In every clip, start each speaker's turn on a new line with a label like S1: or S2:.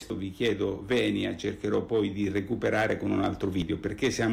S1: vi chiedo venia, cercherò poi di recuperare con un altro video, perché c'è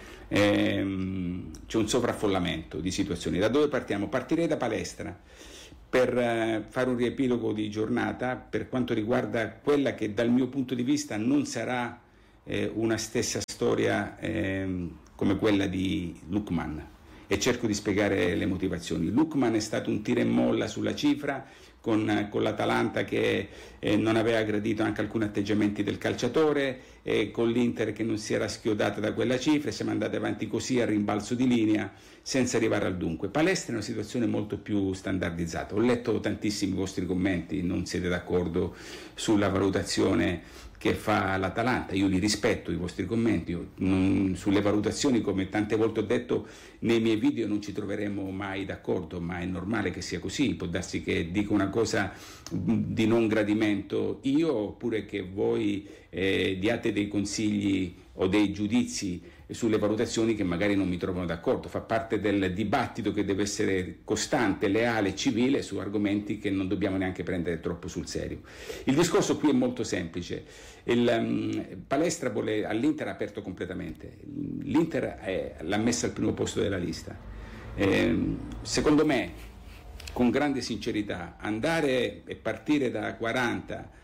S1: un sovraffollamento di situazioni. Da dove partiamo? Partirei da palestra per fare un riepilogo di giornata per quanto riguarda quella che dal mio punto di vista non sarà una stessa storia come quella di Lookman, e cerco di spiegare le motivazioni. Lookman è stato un tira e molla sulla cifra con l'Atalanta che non aveva gradito anche alcuni atteggiamenti del calciatore, con l'Inter che non si era schiodata da quella cifra, e siamo andati avanti così a rimbalzo di linea senza arrivare al dunque. Palestra è una situazione molto più standardizzata. Ho letto tantissimi vostri commenti, non siete d'accordo sulla valutazione che fa l'Atalanta, io li rispetto i vostri commenti, sulle valutazioni, come tante volte ho detto nei miei video, non ci troveremo mai d'accordo, ma è normale che sia così. Può darsi che dico una cosa di non gradimento io, oppure che voi diate dei consigli o dei giudizi sulle valutazioni che magari non mi trovano d'accordo. Fa parte del dibattito che deve essere costante, leale e civile su argomenti che non dobbiamo neanche prendere troppo sul serio. Il discorso qui è molto semplice. Palestra all'Inter ha aperto completamente, l'Inter l'ha messa al primo posto della lista. Secondo me, con grande sincerità, andare e partire da 40,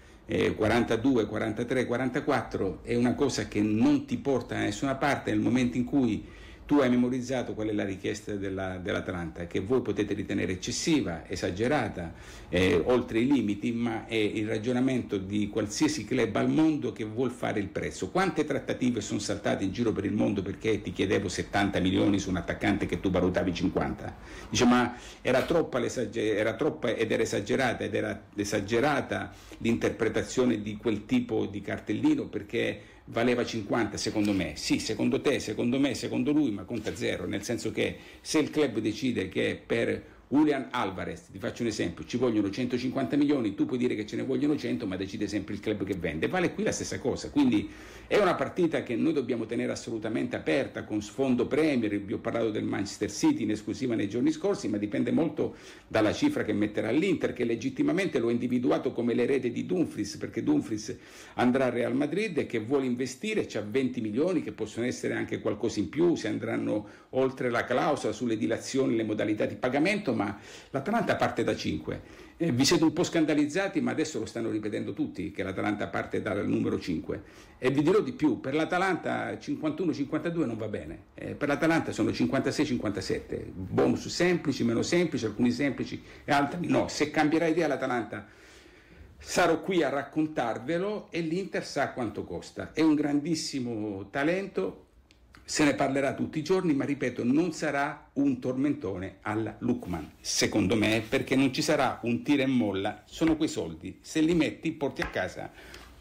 S1: 42, 43, 44 è una cosa che non ti porta da nessuna parte nel momento in cui tu hai memorizzato qual è la richiesta dell'Atalanta, che voi potete ritenere eccessiva, esagerata, oltre i limiti, ma è il ragionamento di qualsiasi club al mondo che vuol fare il prezzo. Quante trattative sono saltate in giro per il mondo perché ti chiedevo 70 milioni su un attaccante che tu valutavi 50? Dice, ma era troppa ed era esagerata l'interpretazione di quel tipo di cartellino, perché valeva 50 secondo me. Sì, secondo te, secondo me, secondo lui, ma conta zero, nel senso che se il club decide che per Julian Alvarez, ti faccio un esempio, ci vogliono 150 milioni, tu puoi dire che ce ne vogliono 100, ma decide sempre il club che vende. Vale qui la stessa cosa, quindi è una partita che noi dobbiamo tenere assolutamente aperta, con sfondo Premier. Vi ho parlato del Manchester City in esclusiva nei giorni scorsi, ma dipende molto dalla cifra che metterà l'Inter, che legittimamente l'ho individuato come l'erede di Dumfries, perché Dumfries andrà al Real Madrid e che vuole investire, c'ha 20 milioni che possono essere anche qualcosa in più se andranno oltre la clausola sulle dilazioni, le modalità di pagamento, ma l'Atalanta parte da 5. Vi siete un po' scandalizzati, ma adesso lo stanno ripetendo tutti che l'Atalanta parte dal numero 5, e vi dirò di più: per l'Atalanta 51-52 non va bene, per l'Atalanta sono 56-57, bonus semplici, meno semplici, alcuni semplici e altri no. Se cambierà idea l'Atalanta sarò qui a raccontarvelo, e l'Inter sa quanto costa. È un grandissimo talento, se ne parlerà tutti i giorni, ma ripeto, non sarà un tormentone alla Lookman, secondo me, perché non ci sarà un tira e molla. Sono quei soldi, se li metti porti a casa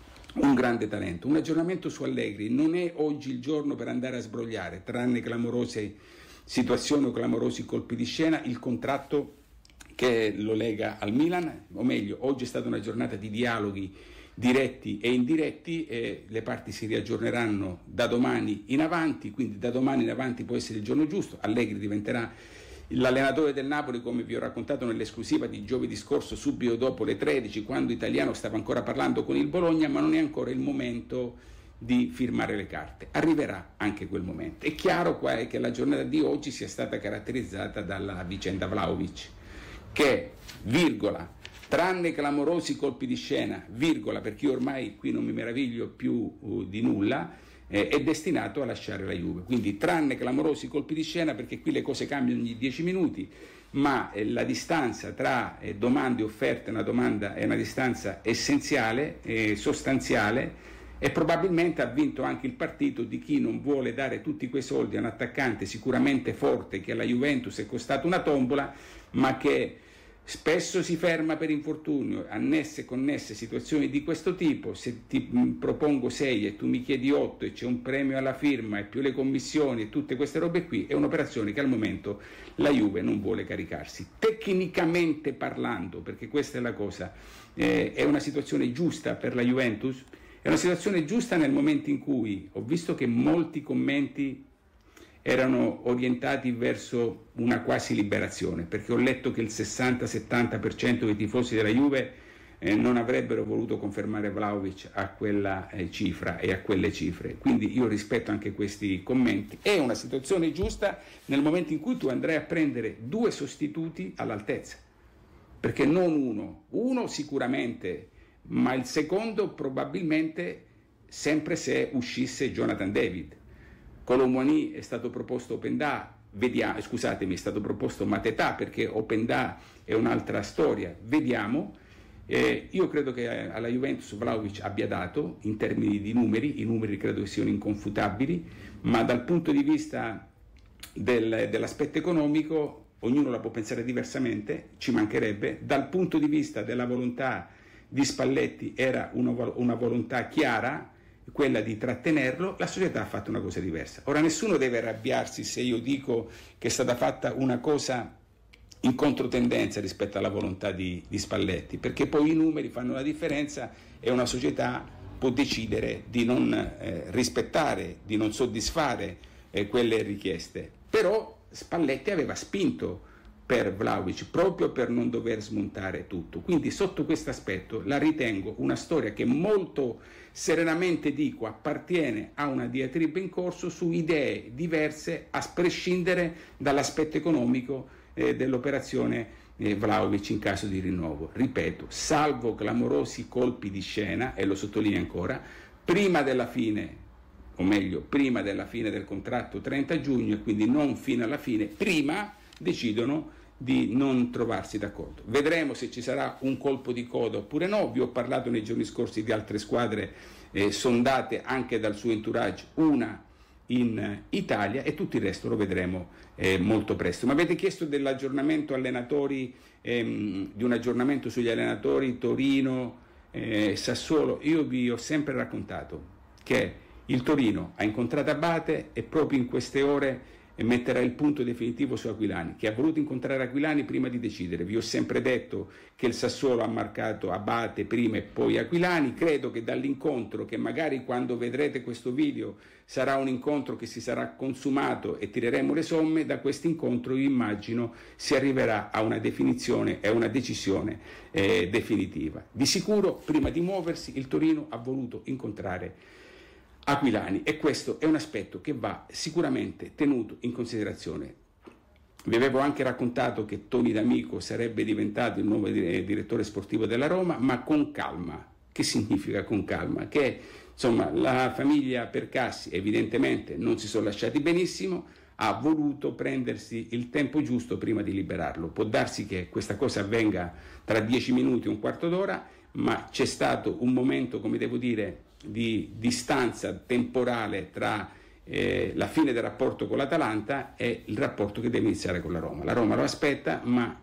S1: un grande talento. Un aggiornamento su Allegri: non è oggi il giorno per andare a sbrogliare, tranne clamorose situazioni o clamorosi colpi di scena, il contratto che lo lega al Milan, o meglio, oggi è stata una giornata di dialoghi diretti e indiretti, e le parti si riaggiorneranno da domani in avanti, quindi da domani in avanti può essere il giorno giusto. Allegri diventerà l'allenatore del Napoli, come vi ho raccontato nell'esclusiva di giovedì scorso, subito dopo le 13, quando Italiano stava ancora parlando con il Bologna, ma non è ancora il momento di firmare le carte. Arriverà anche quel momento. È chiaro che la giornata di oggi sia stata caratterizzata dalla vicenda Vlahovic, che, virgola, tranne clamorosi colpi di scena, virgola, perché io ormai qui non mi meraviglio più di nulla, è destinato a lasciare la Juve. Quindi tranne clamorosi colpi di scena, perché qui le cose cambiano ogni 10 minuti, ma la distanza tra domande e offerte è una distanza essenziale, sostanziale, e probabilmente ha vinto anche il partito di chi non vuole dare tutti quei soldi a un attaccante sicuramente forte, che alla Juventus è costato una tombola, ma che spesso si ferma per infortunio, annesse e connesse situazioni di questo tipo. Se ti propongo 6 e tu mi chiedi 8 e c'è un premio alla firma e più le commissioni e tutte queste robe qui, è un'operazione che al momento la Juve non vuole caricarsi. Tecnicamente parlando, perché questa è la cosa, è una situazione giusta per la Juventus? È una situazione giusta nel momento in cui ho visto che molti commenti erano orientati verso una quasi liberazione, perché ho letto che il 60-70% dei tifosi della Juve non avrebbero voluto confermare Vlahovic a quella cifra e a quelle cifre. Quindi io rispetto anche questi commenti. È una situazione giusta nel momento in cui tu andrai a prendere 2 sostituti all'altezza, perché non uno sicuramente, ma il secondo probabilmente sempre se uscisse Jonathan David. Colomboigny è stato proposto Openda, è stato proposto Mateta, perché Openda è un'altra storia, vediamo. Io credo che alla Juventus Vlahovic abbia dato in termini di numeri, i numeri credo che siano inconfutabili, ma dal punto di vista dell'aspetto economico ognuno la può pensare diversamente, ci mancherebbe. Dal punto di vista della volontà di Spalletti era una volontà chiara, quella di trattenerlo. La società ha fatto una cosa diversa. Ora nessuno deve arrabbiarsi se io dico che è stata fatta una cosa in controtendenza rispetto alla volontà di Spalletti, perché poi i numeri fanno la differenza e una società può decidere di non rispettare, di non soddisfare quelle richieste. Però Spalletti aveva spinto per Vlahovic proprio per non dover smontare tutto, quindi sotto questo aspetto la ritengo una storia che molto serenamente dico appartiene a una diatriba in corso su idee diverse a prescindere dall'aspetto economico dell'operazione Vlahovic in caso di rinnovo. Ripeto, salvo clamorosi colpi di scena, e lo sottolineo ancora, prima della fine del contratto 30 giugno e quindi non fino alla fine, prima decidono di non trovarsi d'accordo. Vedremo se ci sarà un colpo di coda oppure no. Vi ho parlato nei giorni scorsi di altre squadre sondate anche dal suo entourage, una in Italia, e tutto il resto lo vedremo molto presto. Mi avete chiesto dell'aggiornamento allenatori, di un aggiornamento sugli allenatori Torino, Sassuolo. Io vi ho sempre raccontato che il Torino ha incontrato Abate e proprio in queste ore metterà il punto definitivo su Aquilani, che ha voluto incontrare Aquilani prima di decidere. Vi ho sempre detto che il Sassuolo ha marcato Abate prima e poi Aquilani. Credo che dall'incontro, che magari quando vedrete questo video sarà un incontro che si sarà consumato e tireremo le somme, da questo incontro io immagino si arriverà a una definizione e a una decisione definitiva. Di sicuro prima di muoversi il Torino ha voluto incontrare Aquilani e questo è un aspetto che va sicuramente tenuto in considerazione. Vi avevo anche raccontato che Toni D'Amico sarebbe diventato il nuovo direttore sportivo della Roma, ma con calma. Che significa con calma? Che insomma la famiglia Percassi evidentemente non si sono lasciati benissimo, ha voluto prendersi il tempo giusto prima di liberarlo. Può darsi che questa cosa avvenga tra 10 minuti e un quarto d'ora, ma c'è stato un momento, come devo dire, di distanza temporale tra la fine del rapporto con l'Atalanta e il rapporto che deve iniziare con la Roma. La Roma lo aspetta, ma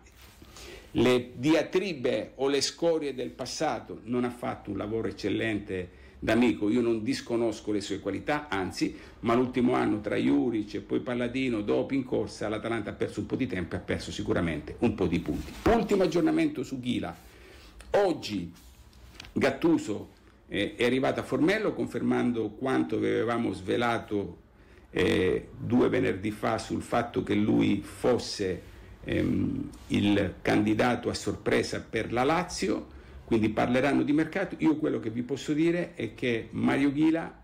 S1: le diatribe o le scorie del passato non ha fatto un lavoro eccellente D'Amico. Io non disconosco le sue qualità, anzi, ma l'ultimo anno tra Juric e poi Palladino, dopo in corsa, l'Atalanta ha perso un po' di tempo e ha perso sicuramente un po' di punti. Ultimo aggiornamento su Ghila. Oggi Gattuso è arrivato a Formello confermando quanto avevamo svelato 2 venerdì fa sul fatto che lui fosse il candidato a sorpresa per la Lazio, quindi parleranno di mercato. Io quello che vi posso dire è che Mario Ghila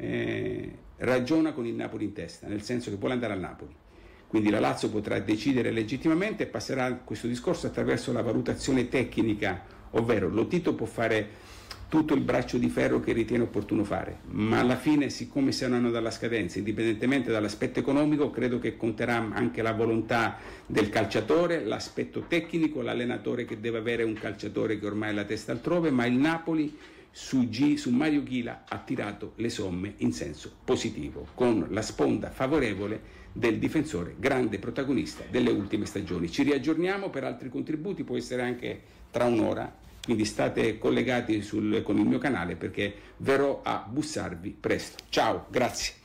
S1: ragiona con il Napoli in testa, nel senso che vuole andare al Napoli. Quindi la Lazio potrà decidere legittimamente e passerà questo discorso attraverso la valutazione tecnica, ovvero Lotito può fare tutto il braccio di ferro che ritiene opportuno fare, ma alla fine, siccome sei un anno dalla scadenza, indipendentemente dall'aspetto economico, credo che conterà anche la volontà del calciatore, l'aspetto tecnico, l'allenatore che deve avere un calciatore che ormai ha la testa altrove, ma il Napoli su Mario Ghila ha tirato le somme in senso positivo, con la sponda favorevole del difensore, grande protagonista delle ultime stagioni. Ci riaggiorniamo per altri contributi, può essere anche tra un'ora, quindi state collegati con il mio canale perché verrò a bussarvi presto. Ciao, grazie.